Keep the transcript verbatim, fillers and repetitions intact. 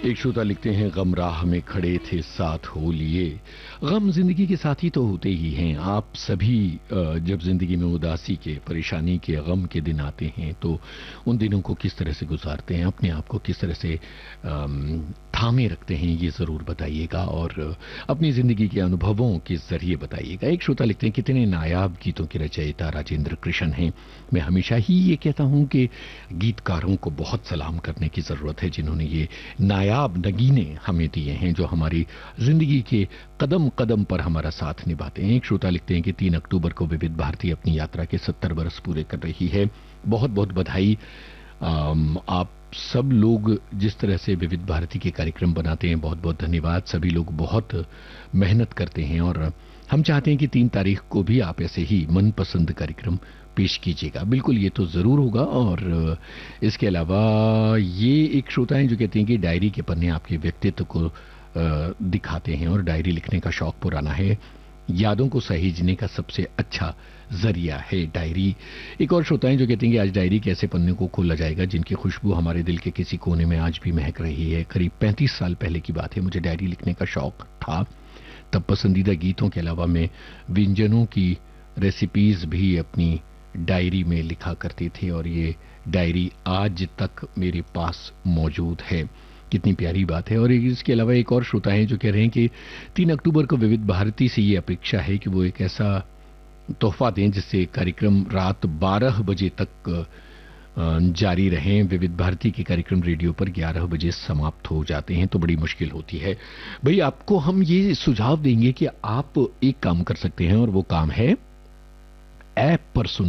एक श्रोता लिखते हैं, गम राह में खड़े थे साथ हो लिए। गम जिंदगी के साथी तो होते ही हैं। आप सभी अ, जब जिंदगी में उदासी के, परेशानी के, गम के दिन आते हैं तो उन दिनों को किस तरह से गुजारते हैं, अपने आप को किस तरह से अम, थामे रखते हैं, ये जरूर बताइएगा और अपनी जिंदगी के अनुभवों के जरिए बताइएगा। एक श्रोता लिखते हैं, कितने नायाब गीतों के रचयिता राजेंद्र कृष्ण हैं। मैं हमेशा ही ये कहता हूं कि गीतकारों को बहुत सलाम करने की जरूरत है, जिन्होंने ये नायाब नगीने हमें दिए हैं, जो हमारी जिंदगी के कदम कदम पर हमारा साथ निभाते हैं। एक श्रोता लिखते हैं कि तीन अक्टूबर को विविध भारती अपनी यात्रा के सत्तर बरस पूरे कर रही है। बहुत बहुत बधाई। आम, आप सब लोग जिस तरह से विविध भारती के कार्यक्रम बनाते हैं, बहुत बहुत धन्यवाद। सभी लोग बहुत मेहनत करते हैं और हम चाहते हैं कि तीन तारीख को भी आप ऐसे ही मनपसंद कार्यक्रम पेश कीजिएगा। बिल्कुल, ये तो जरूर होगा। और इसके अलावा ये एक श्रोता है जो कहते हैं कि डायरी के पन्ने आपके व्यक्तित्व को अ, दिखाते हैं और डायरी लिखने का शौक पुराना है। यादों को सहेजने का सबसे अच्छा जरिया है डायरी। एक और श्रोता है जो कहते हैं कि आज डायरी के ऐसे पन्ने को खोला जाएगा जिनकी खुशबू हमारे दिल के किसी कोने में आज भी महक रही है। करीब पैंतीस साल पहले की बात है, मुझे डायरी लिखने का शौक था। तब पसंदीदा गीतों के अलावा मैं व्यंजनों की रेसिपीज भी अपनी डायरी में लिखा करते थे और ये डायरी आज तक मेरे पास मौजूद है। कितनी प्यारी बात है। और इसके अलावा एक और श्रोता है जो कह रहे हैं कि तीन अक्टूबर को विविध भारती से ये अपेक्षा है कि वो एक ऐसा तोहफा दें जिससे कार्यक्रम रात बारह बजे तक अ, जारी रहें। विविध भारती के कार्यक्रम रेडियो पर ग्यारह बजे समाप्त हो जाते हैं तो बड़ी मुश्किल होती है। भाई, आपको हम ये सुझाव देंगे कि आप एक काम कर सकते हैं और वो काम है ऐप पर सुन